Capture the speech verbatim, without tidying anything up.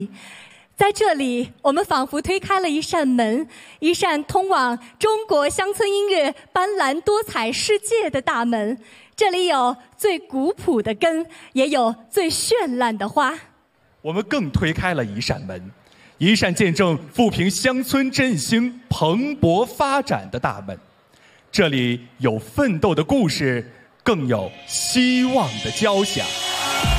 在这里，我们仿佛推开了一扇门，一扇通往中国乡村音乐斑斓多彩世界的大门。这里有最古朴的根，也有最绚烂的花。 我们更推开了一扇门，一扇见证富平乡村振兴蓬勃发展的大门。这里有奋斗的故事，更有希望的交响。